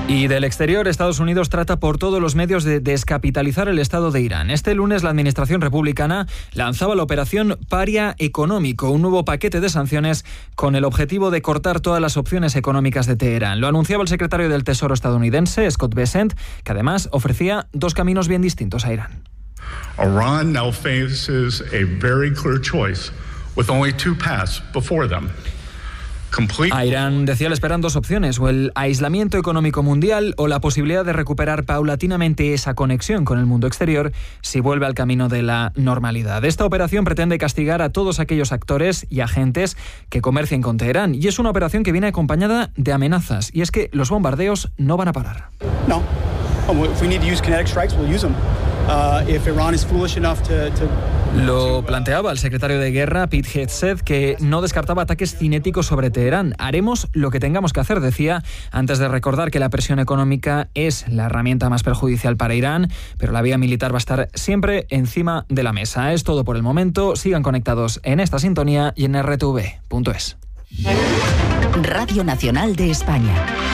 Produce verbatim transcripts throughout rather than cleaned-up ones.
Y del exterior, Estados Unidos trata por todos los medios de descapitalizar el Estado de Irán. Este lunes la administración republicana lanzaba la operación Paria Económico, un nuevo paquete de sanciones con el objetivo de cortar todas las opciones económicas de Teherán. Lo anunciaba el secretario del Tesoro estadounidense, Scott Bessent, que además ofrecía dos caminos bien distintos a Irán. Iran now faces a very clear choice with only two paths before them. A Irán, decía, le esperan dos opciones, o el aislamiento económico mundial o la posibilidad de recuperar paulatinamente esa conexión con el mundo exterior si vuelve al camino de la normalidad. Esta operación pretende castigar a todos aquellos actores y agentes que comercien con Teherán, y es una operación que viene acompañada de amenazas, y es que los bombardeos no van a parar. No. If we need to use kinetic strikes, we'll use them. Uh, if Iran is foolish enough to, to... Lo planteaba el secretario de Guerra, Pete Hegseth, que no descartaba ataques cinéticos sobre Teherán. Haremos lo que tengamos que hacer, decía, antes de recordar que la presión económica es la herramienta más perjudicial para Irán, pero la vía militar va a estar siempre encima de la mesa. Es todo por el momento. Sigan conectados en esta sintonía y en erre te ve punto es. Radio Nacional de España.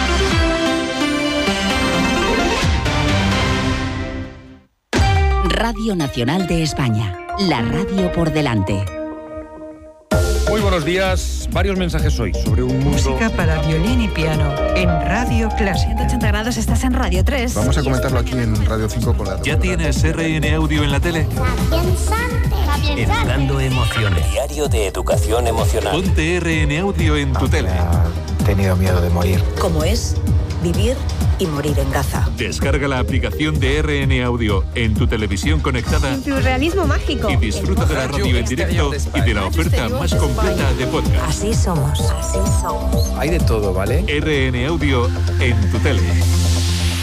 Radio Nacional de España, la radio por delante. Muy buenos días. Varios mensajes hoy sobre un mundo... Música para violín y piano en Radio Clásica. ciento ochenta grados, estás en Radio tres. Vamos a comentarlo aquí en Radio cinco con la... ¿Ya tienes erre ene Audio en la tele? Educando emociones. Diario de educación emocional. Ponte erre ene Audio en tu tele. He tenido miedo de morir. ¿Cómo es vivir y morir en Gaza? Descarga la aplicación de erre ene Audio en tu televisión conectada. Surrealismo mágico. Y disfruta de la radio en directo y de la oferta más completa de podcast. Así somos, así somos. Hay de todo, ¿vale? erre ene Audio en tu tele.